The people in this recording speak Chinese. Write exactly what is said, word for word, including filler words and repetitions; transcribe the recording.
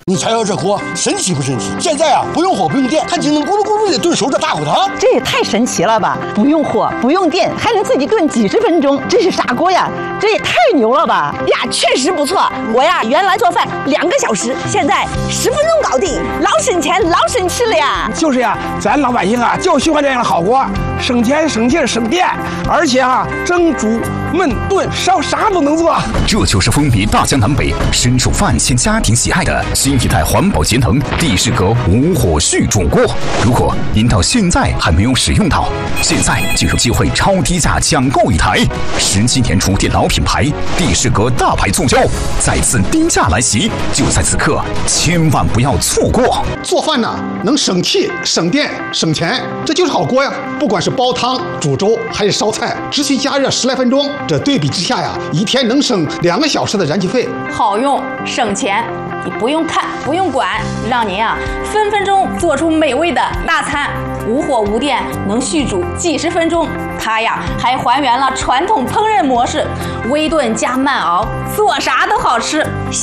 你瞧瞧这锅，神奇不神奇？现在啊，不用火不用电，它就能咕噜咕噜的炖熟这大骨头。 这也太神奇了吧！不用火不用电，还能自己炖几十分钟，这是啥锅呀？这也太牛了吧！ 呀，确实不错。我呀，原来做饭两个小时，现在十分钟搞定，老省钱老省事了呀。 就是呀，咱老百姓啊就喜欢这样的好锅，省钱省劲省电，而且哈、啊，蒸煮焖炖烧啥都能做。 这就是风靡大江南北、深受万千家庭喜爱的新一代环保节能帝释阁无火续煮锅。如果您到现在还没有使用到，现在就有机会超低价抢购一台。十七年厨电老品牌帝释阁大牌促销，再次低价来袭，就在此刻，千万不要错过！ 做饭呢，能省气、省电、省钱，这就是好锅呀！不管是煲汤、煮粥还是烧菜，只需加热十来分钟，这对比之下呀，一天能省两个小时的燃气费。 好用省钱，你不用看不用管，让您啊分分钟做出美味的大餐。无火无电，能续煮几十分钟。它呀还还原了传统烹饪模式，微炖加慢熬，做啥都好吃。